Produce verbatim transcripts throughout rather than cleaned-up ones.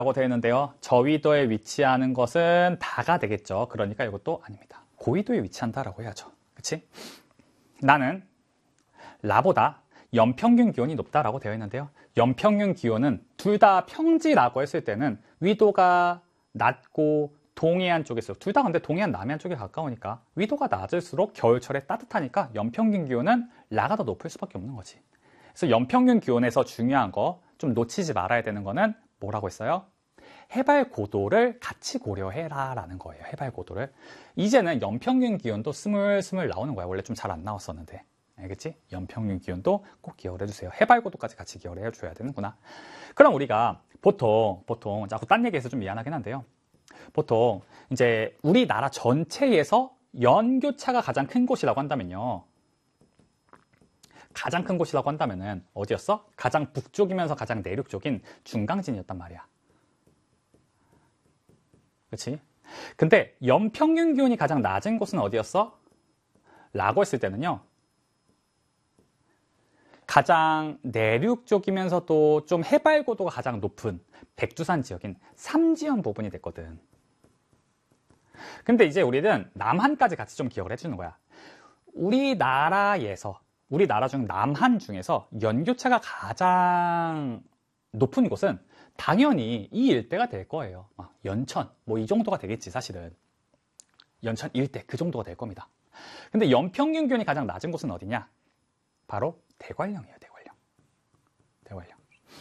라고 되어 있는데요. 저위도에 위치하는 것은 다가 되겠죠. 그러니까 이것도 아닙니다. 고위도에 위치한다라고 해야죠. 그치? 나는 라보다 연평균 기온이 높다라고 되어 있는데요. 연평균 기온은 둘 다 평지라고 했을 때는 위도가 낮고 동해안 쪽에서 둘 다 근데 동해안 남해안 쪽에 가까우니까 위도가 낮을수록 겨울철에 따뜻하니까 연평균 기온은 라가 더 높을 수밖에 없는 거지. 그래서 연평균 기온에서 중요한 거 좀 놓치지 말아야 되는 거는 뭐라고 했어요? 해발 고도를 같이 고려해라 라는 거예요. 해발 고도를. 이제는 연평균 기온도 스물스물 나오는 거야. 원래 좀 잘 안 나왔었는데. 알겠지? 연평균 기온도 꼭 기억을 해주세요. 해발 고도까지 같이 기억을 해줘야 되는구나. 그럼 우리가 보통, 보통, 자꾸 딴 얘기해서 좀 미안하긴 한데요. 보통 이제 우리나라 전체에서 연교차가 가장 큰 곳이라고 한다면요. 가장 큰 곳이라고 한다면은 어디였어? 가장 북쪽이면서 가장 내륙 쪽인 중강진이었단 말이야. 그렇지? 근데 연평균 기온이 가장 낮은 곳은 어디였어? 라고 했을 때는요. 가장 내륙 쪽이면서도 좀 해발 고도가 가장 높은 백두산 지역인 삼지연 부분이 됐거든. 근데 이제 우리는 남한까지 같이 좀 기억을 해주는 거야. 우리나라에서 우리나라 중 남한 중에서 연교차가 가장 높은 곳은 당연히 이 일대가 될 거예요. 연천, 뭐 이 정도가 되겠지 사실은. 연천 일대 그 정도가 될 겁니다. 근데 연평균 기온이 가장 낮은 곳은 어디냐? 바로 대관령이에요. 대관령. 대관령.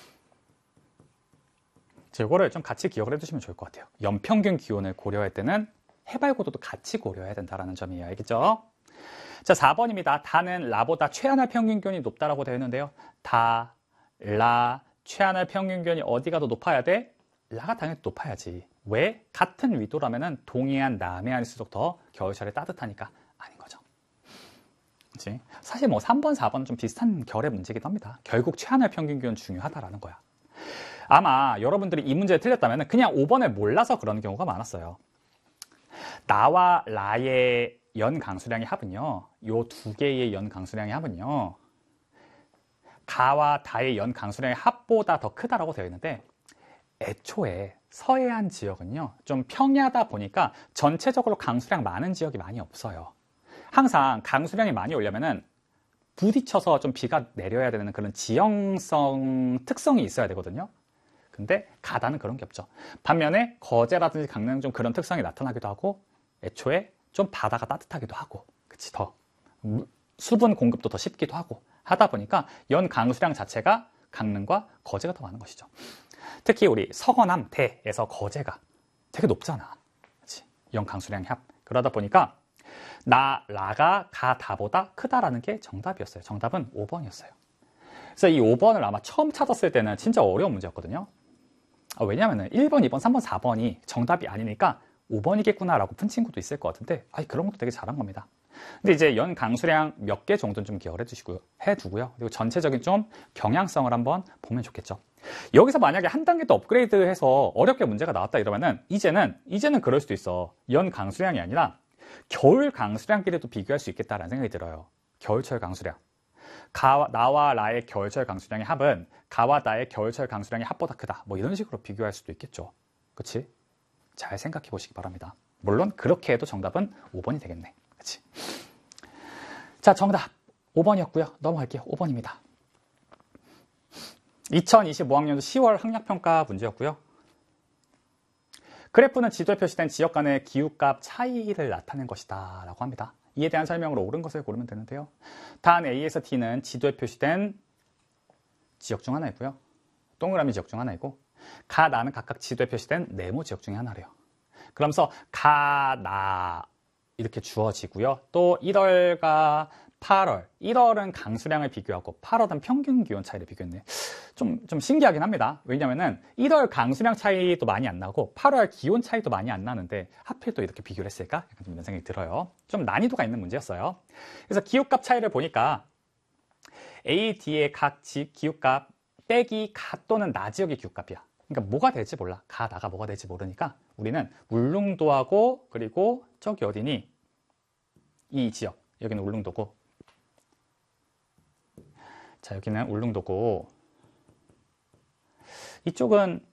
이거를 좀 같이 기억을 해두시면 좋을 것 같아요. 연평균 기온을 고려할 때는 해발 고도도 같이 고려해야 된다는 점이에요. 알겠죠? 자, 사 번입니다. 다는 라보다 최하늘 평균 기온이 높다라고 되어 있는데요. 다, 라, 최하늘 평균 기온이 어디가 더 높아야 돼? 라가 당연히 높아야지. 왜? 같은 위도라면은 동해안, 남해안일수록 더 겨울철에 따뜻하니까 아닌 거죠. 그치? 사실 뭐 삼 번, 사 번은 좀 비슷한 결의 문제이기도 합니다. 결국 최하늘 평균 기온 중요하다라는 거야. 아마 여러분들이 이 문제를 틀렸다면 그냥 오 번을 몰라서 그런 경우가 많았어요. 나와 라의 연 강수량의 합은요, 요 두 개의 연 강수량의 합은요, 가와 다의 연 강수량의 합보다 더 크다라고 되어 있는데, 애초에 서해안 지역은요, 좀 평야다 보니까 전체적으로 강수량 많은 지역이 많이 없어요. 항상 강수량이 많이 오려면은 부딪혀서 좀 비가 내려야 되는 그런 지형성 특성이 있어야 되거든요. 근데 가다는 그런 게 없죠. 반면에 거제라든지 강릉은 좀 그런 특성이 나타나기도 하고, 애초에 좀 바다가 따뜻하기도 하고, 그치, 더 수분 공급도 더 쉽기도 하고 하다 보니까 연 강수량 자체가 강릉과 거제가 더 많은 것이죠. 특히 우리 서거남 대에서 거제가 되게 높잖아. 그치? 연 강수량 합. 그러다 보니까 나, 라가 가, 다보다 크다라는 게 정답이었어요. 정답은 오 번이었어요. 그래서 이 오 번을 아마 처음 찾았을 때는 진짜 어려운 문제였거든요. 아, 왜냐면은 일 번, 이 번, 삼 번, 사 번이 정답이 아니니까 오 번이겠구나라고 푼 친구도 있을 것 같은데, 아니, 그런 것도 되게 잘한 겁니다. 근데 이제 연 강수량 몇 개 정도는 좀 기억을 해주시고요. 해두고요. 그리고 전체적인 좀 경향성을 한번 보면 좋겠죠. 여기서 만약에 한 단계 더 업그레이드 해서 어렵게 문제가 나왔다 이러면은, 이제는, 이제는 그럴 수도 있어. 연 강수량이 아니라 겨울 강수량끼리도 비교할 수 있겠다라는 생각이 들어요. 겨울철 강수량. 가, 나와 라의 겨울철 강수량의 합은 가와 나의 겨울철 강수량의 합보다 크다. 뭐 이런 식으로 비교할 수도 있겠죠. 그치? 잘 생각해 보시기 바랍니다. 물론 그렇게 해도 정답은 오 번이 되겠네. 그치? 자, 정답 오 번이었고요. 넘어갈게요. 오 번입니다. 이천이십오 학년도 시월 학력평가 문제였고요. 그래프는 지도에 표시된 지역 간의 기후값 차이를 나타낸 것이다 라고 합니다. 이에 대한 설명으로 옳은 것을 고르면 되는데요. 단 A에서 T는 지도에 표시된 지역 중 하나이고요. 동그라미 지역 중 하나이고, 가, 나는 각각 지도에 표시된 네모 지역 중에 하나래요. 그러면서 가, 나 이렇게 주어지고요. 또 일월과 팔월, 일월은 강수량을 비교하고 팔월은 평균 기온 차이를 비교했네. 좀, 좀 신기하긴 합니다. 왜냐면은 일월 강수량 차이도 많이 안 나고 팔월 기온 차이도 많이 안 나는데 하필 또 이렇게 비교를 했을까? 약간 좀 이런 생각이 들어요. 좀 난이도가 있는 문제였어요. 그래서 기후값 차이를 보니까 A, D의 각 지, 기후값 빼기 가 또는 나 지역의 기후값이야. 그러니까 뭐가 될지 몰라. 가, 나가 뭐가 될지 모르니까 우리는 울릉도하고, 그리고 저기 어디니? 이 지역. 여기는 울릉도고. 자, 여기는 울릉도고. 이쪽은